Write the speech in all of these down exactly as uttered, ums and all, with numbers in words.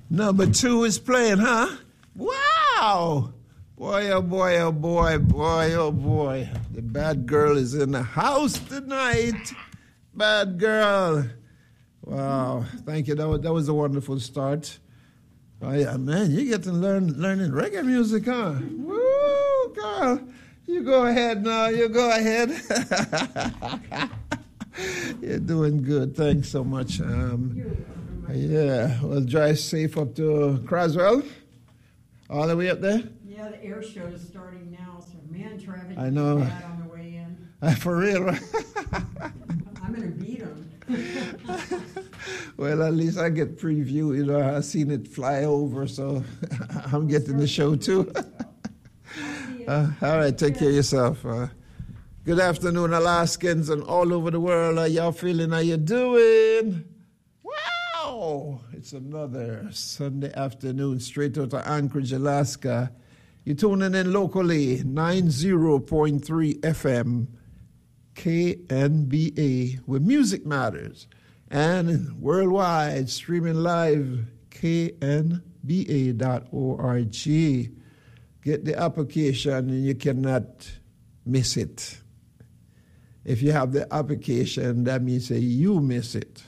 Number two is playing, huh? Wow! Boy, oh boy, oh boy, boy, oh boy. The bad girl is in the house tonight. Bad girl. Wow, thank you. That was, that was a wonderful start. Oh, yeah, man, you get to learn learning reggae music, huh? Woo, girl. You go ahead now. You go ahead. You're doing good. Thanks so much. Um, yeah, well, drive safe up to Croswell. All the way up there? Yeah, the air show is starting now, so man, traffic I know. is bad on the way in. Uh, for real, right? I'm going to beat them. Well, at least I get preview. You know, I've seen it fly over, so I'm getting the show too. uh, all right, take care of yourself. Uh, good afternoon, Alaskans and all over the world. How y'all feeling? How you doing? Wow! It's another Sunday afternoon straight out of Anchorage, Alaska. You're tuning in locally, ninety point three F M, K N B A, where music matters. And worldwide, streaming live, K N B A dot org. Get the application and you cannot miss it. If you have the application, that means that you miss it.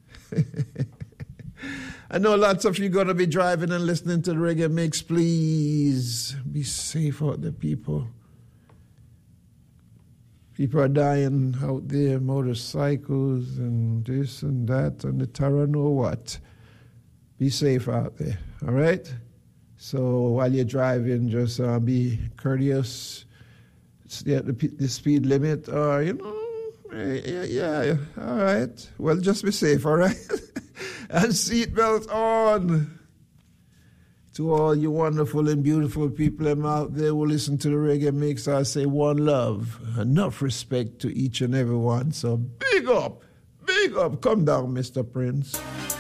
I know lots of you going to be driving and listening to the Reggae Mix. Please be safe out there, people. People are dying out there, motorcycles and this and that, and the terror know what. Be safe out there, all right? So while you're driving, just uh, be courteous, stay at the, the speed limit, or, you know, yeah, yeah, all right. Well, just be safe, all right? And seatbelts on. To all you wonderful and beautiful people out there who listen to the Reggae Mix, I say one love, enough respect to each and every one. So big up, big up. Come down, Mister Prince.